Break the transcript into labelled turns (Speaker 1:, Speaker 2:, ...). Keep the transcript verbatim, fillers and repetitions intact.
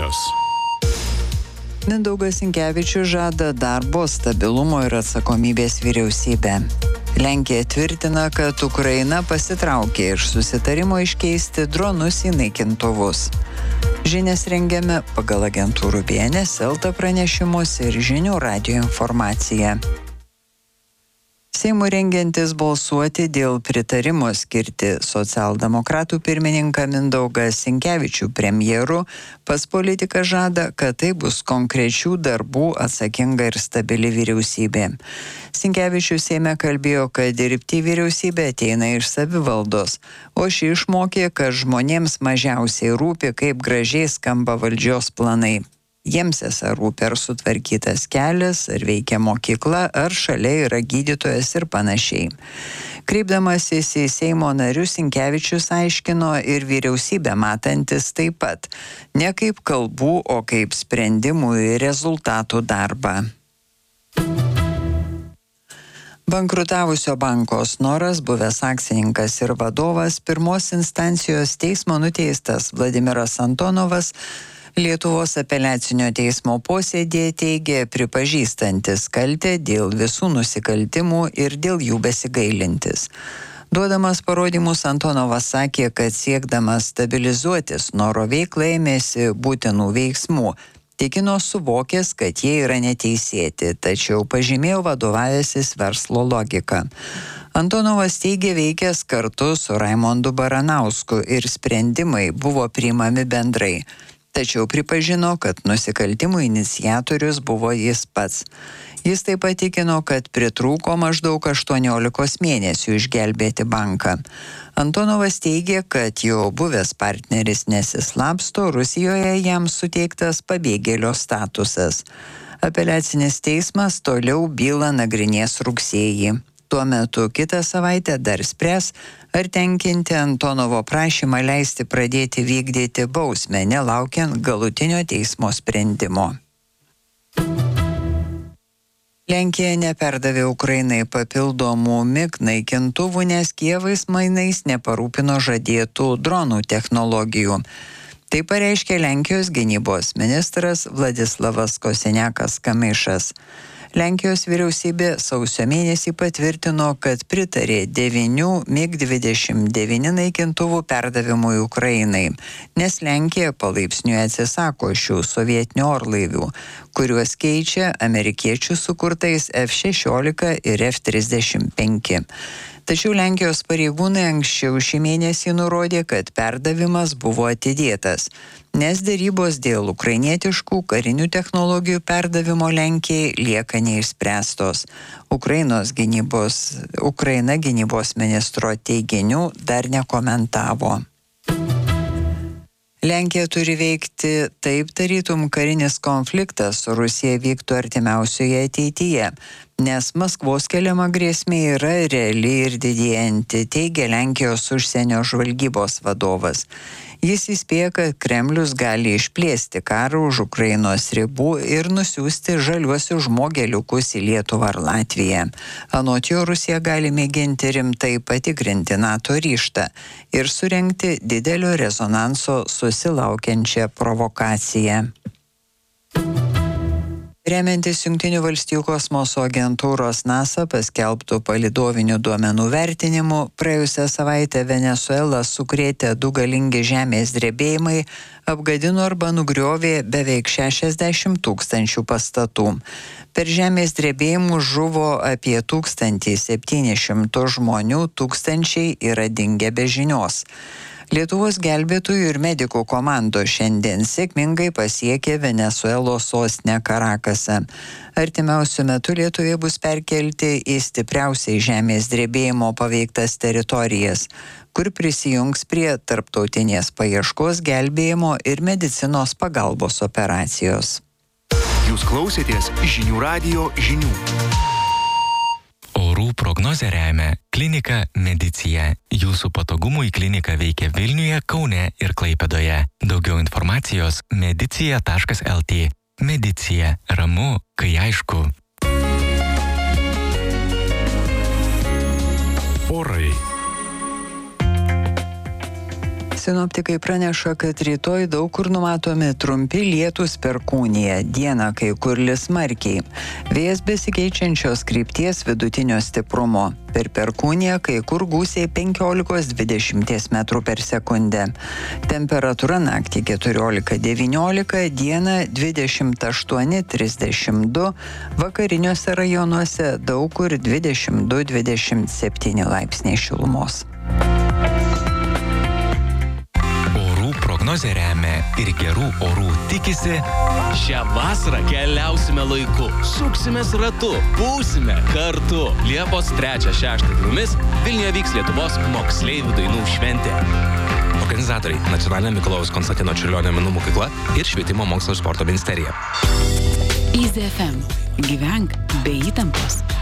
Speaker 1: žinios.
Speaker 2: Mindaugas Sinkevičius žada darbo, stabilumo ir atsakomybės vyriausybę. Lenkija tvirtina, kad Ukraina pasitraukė iš susitarimo iškeisti dronus į naikintuvus. Žinias rengiame pagal agentūrų B N S, Elta pranešimus ir žinių radijo informaciją. Seimui rengiantis balsuoti dėl pritarimo skirti socialdemokratų pirmininką Mindaugą Sinkevičių premjeru, pats politikas žada, kad tai bus konkrečių darbų atsakinga ir stabili vyriausybė. Sinkevičius Seime kalbėjo, kad dirbti vyriausybė ateina iš savivaldos, o ši išmokė, kad žmonėms mažiausiai rūpi, kaip gražiai skamba valdžios planai. Jiems esą rūpi, ar sutvarkytas kelias, ar veikia mokykla, ar šalia yra gydytojas ir panašiai. Kreipdamasis į Seimo narius, Sinkevičius aiškino ir vyriausybę matantis taip pat, ne kaip kalbų, o kaip sprendimų ir rezultatų darbą. Bankrutavusio banko Snoras, buvęs akcininkas ir vadovas, pirmos instancijos teismo nuteistas Vladimiras Antonovas, Lietuvos apeliacinio teismo posėdėje teigė pripažįstantis kaltę dėl visų nusikaltimų ir dėl jų besigailintis. Duodamas parodymus, Antonovas sakė, kad siekdamas stabilizuoti Snoro veiklą ėmėsi būtinų veiksmų. Tikino suvokęs, kad jie yra neteisėti, tačiau pažymėjo vadovavęsis verslo logika. Antonovas teigė veikęs kartu su Raimondu Baranausku ir sprendimai buvo priimami bendrai. Tačiau pripažino, kad nusikaltimų iniciatorius buvo jis pats. Jis taip pat tikino, kad pritrūko maždaug aštuoniolikos mėnesių išgelbėti banką. Antonovas teigė, kad jo buvęs partneris nesislapsto, Rusijoje jam suteiktas pabėgėlio statusas. Apeliacinis teismas toliau bylą nagrinės rugsėjį. Tuo metu kitą savaitę dar spręs, ar tenkinti Antonovo prašymą leisti pradėti vykdyti bausmę, nelaukiant galutinio teismo sprendimo. Lenkija neperdavė Ukrainai papildomų MiG naikintuvų, nes Kijevais mainais neparūpino žadėtų dronų technologijų. Tai pareiškė Lenkijos gynybos ministras Vladislavas Kosiniakas-Kamyšas. Lenkijos vyriausybė sausio mėnesį patvirtino, kad pritarė devynių MiG dvidešimt devyni naikintuvų perdavimui Ukrainai, nes Lenkija palaipsniui atsisako šių sovietinių orlaivių, kuriuos keičia amerikiečių sukurtais F šešiolika ir F trisdešimt penki. Tačiau Lenkijos pareigūnai anksčiau šį mėnesį nurodė, kad perdavimas buvo atidėtas, nes dėrybos dėl ukrainietiškų karinių technologijų perdavimo Lenkijai lieka neišspręstos. Ukrainos gynybos, Ukraina gynybos ministro teiginių dar nekomentavo. Lenkija turi veikti taip, tarytum karinis konfliktas su Rusija vyktų artimiausioje ateityje, nes Maskvos keliama grėsmė yra reali ir didėjanti, teigia Lenkijos užsienio žvalgybos vadovas. Jis įspėja, kad Kremlius gali išplėsti karą už Ukrainos ribų ir nusiųsti žaliuosius žmogeliukus į Lietuvą ar Latviją. Anot jo, Rusija gali mėginti rimtai patikrinti NATO ryžtą ir surengti didelio rezonanso susilaukiančią provokaciją. Remiantis Jungtinių valstijų kosmoso agentūros NASA paskelbtų palydovinių duomenų vertinimų, praėjusią savaitę Venesuelą sukrėtė du galingi žemės drebėjimai, apgadino arba nugriovė beveik šešiasdešimt tūkstančių pastatų. Per žemės drebėjimus žuvo apie tūkstantį septynis šimtus žmonių, tūkstančiai yra dingę be žinios. Lietuvos gelbėtojų ir medikų komandos šiandien sėkmingai pasiekė Venesuelos sostinę Karakasą. Artimiausiu metu lietuviai bus perkelti į stipriausiai žemės drebėjimo paveiktas teritorijas, kur prisijungs prie tarptautinės paieškos, gelbėjimo ir medicinos pagalbos operacijos.
Speaker 1: Jūs klausėtės žinių radijo žinių.
Speaker 3: Orų prognozę remia Klinika Medicija. Jūsų patogumui klinika veikia Vilniuje, Kaune ir Klaipėdoje. Daugiau informacijos medicija taškas el tė. Medicija. Ramu, kai aišku.
Speaker 1: Orai.
Speaker 2: Sinoptikai praneša, kad rytoj daug kur numatomi trumpi lietūs perkūnija, dieną kai kur lis smarkiai. Vėjas besikeičiančios krypties vidutinio stiprumo. Per perkūniją kai kur gūsiai penkiolika dvidešimt metrų per sekundę. Temperatūra naktį keturiolika devyniolika, dieną dvidešimt aštuoni trisdešimt du, vakariniuose rajonuose daug kur dvidešimt du dvidešimt septyni laipsniai šilumos.
Speaker 3: Prognozė remia ir gerų orų tikisi.
Speaker 4: Šią vasarą keliausime laiku, suksimės ratu, būsime kartu. Liepos trečią šeštą dienomis Vilniuje vyks Lietuvos moksleivių dainų šventė. Organizatoriai – Nacionalinė Mikalojaus Konstantino Čiurlionio menų mokykla ir Švietimo mokslo ir sporto ministerija.
Speaker 5: Easy F M. Gyvenk be įtampos.